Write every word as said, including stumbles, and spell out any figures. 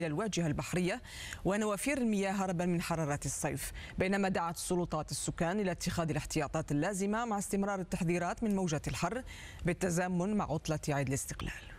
الواجهة البحرية ونوافير المياه هربا من حرارات الصيف، بينما دعت السلطات السكان إلى اتخاذ الاحتياطات اللازمة مع استمرار التحذيرات من موجة الحر بالتزامن مع عطلة عيد الاستقلال.